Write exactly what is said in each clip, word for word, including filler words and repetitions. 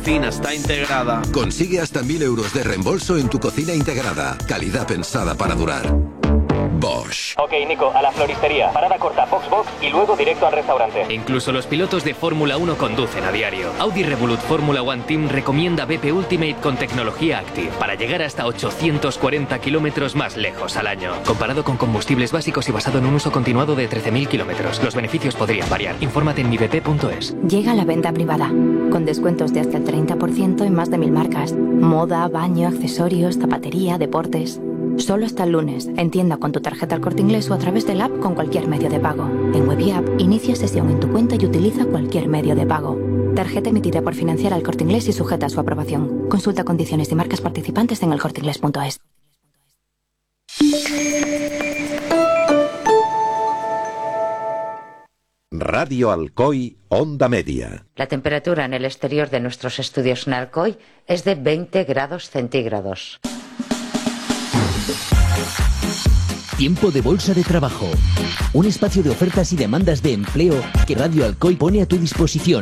cocina está integrada. Consigue hasta mil euros de reembolso en tu cocina integrada. Calidad pensada para durar. Bosch. Ok, Nico, a la floristería. Parada corta, Foxbox y luego directo al restaurante. Incluso los pilotos de Fórmula uno conducen a diario. Audi Revolut Fórmula One Team recomienda B P Ultimate con tecnología Active para llegar hasta ochocientos cuarenta kilómetros más lejos al año. Comparado con combustibles básicos y basado en un uso continuado de trece mil kilómetros. Los beneficios podrían variar. Infórmate en mi b p punto es. Llega la venta privada, con descuentos de hasta el treinta por ciento en más de mil marcas. Moda, baño, accesorios, zapatería, deportes. Solo hasta el lunes, en tienda con tu tarjeta El Corte Inglés o a través del app con cualquier medio de pago. En Web y App, inicia sesión en tu cuenta y utiliza cualquier medio de pago. Tarjeta emitida por Financiera El Corte Inglés y sujeta a su aprobación. Consulta condiciones y marcas participantes en el corte inglés punto es. Radio Alcoy, Onda Media. La temperatura en el exterior de nuestros estudios en Alcoy es de veinte grados centígrados. Tiempo de Bolsa de Trabajo. Un espacio de ofertas y demandas de empleo que Radio Alcoy pone a tu disposición.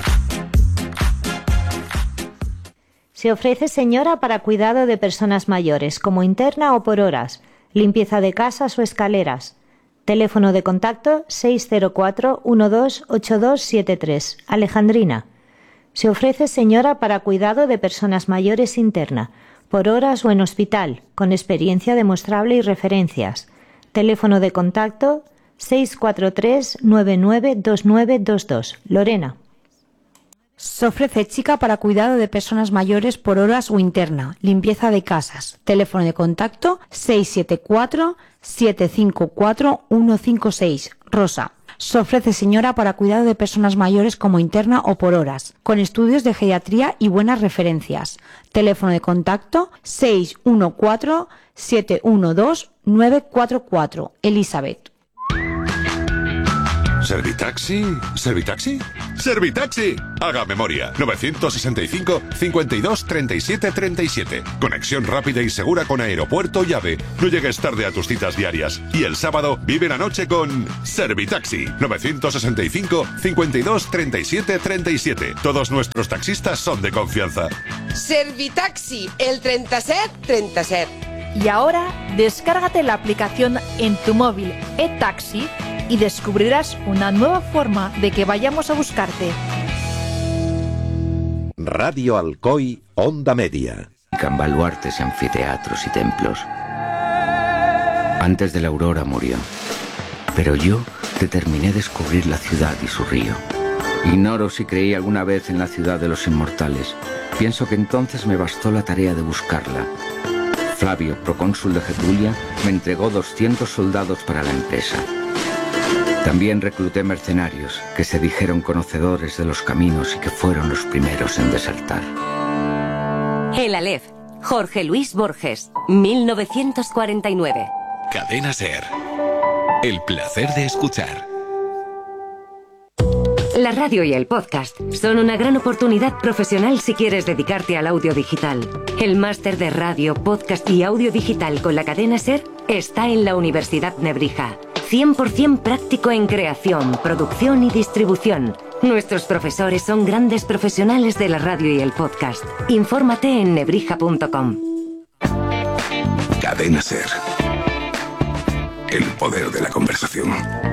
Se ofrece señora para cuidado de personas mayores, como interna o por horas, limpieza de casas o escaleras. Teléfono de contacto seis cero cuatro uno dos ocho dos siete tres, Alejandrina. Se ofrece señora para cuidado de personas mayores interna, por horas o en hospital, con experiencia demostrable y referencias. Teléfono de contacto seis cuatro tres nueve nueve dos nueve dos dos, Lorena. Se ofrece chica para cuidado de personas mayores por horas o interna, limpieza de casas. Teléfono de contacto seis siete cuatro siete cinco cuatro uno cinco seis, Rosa. Se ofrece señora para cuidado de personas mayores como interna o por horas, con estudios de geriatría y buenas referencias. Teléfono de contacto seis uno cuatro siete uno dos nueve cuatro cuatro, Elizabeth. ¿Servitaxi? ¿Servitaxi? ¡Servitaxi! Haga memoria. novecientos sesenta y cinco, cincuenta y dos, treinta y siete, treinta y siete. Conexión rápida y segura con aeropuerto y AVE. No llegues tarde a tus citas diarias. Y el sábado vive la noche con Servitaxi. novecientos sesenta y cinco, cincuenta y dos, treinta y siete, treinta y siete. Todos nuestros taxistas son de confianza. Servitaxi, el treinta set, treinta set. Y ahora, descárgate la aplicación en tu móvil eTaxi y descubrirás una nueva forma de que vayamos a buscarte. Radio Alcoy, Onda Media. Can baluartes, anfiteatros y templos. Antes de la aurora murió. Pero yo determiné descubrir la ciudad y su río. Ignoro si creí alguna vez en la ciudad de los inmortales. Pienso que entonces me bastó la tarea de buscarla. Flavio, procónsul de Getulia, me entregó doscientos soldados para la empresa. También recluté mercenarios que se dijeron conocedores de los caminos y que fueron los primeros en desertar. El Aleph, Jorge Luis Borges, mil novecientos cuarenta y nueve. Cadena SER. El placer de escuchar. La radio y el podcast son una gran oportunidad profesional si quieres dedicarte al audio digital. El máster de radio, podcast y audio digital con la cadena SER está en la Universidad Nebrija. cien por ciento práctico en creación, producción y distribución. Nuestros profesores son grandes profesionales de la radio y el podcast. Infórmate en nebrija punto com. Cadena SER. El poder de la conversación.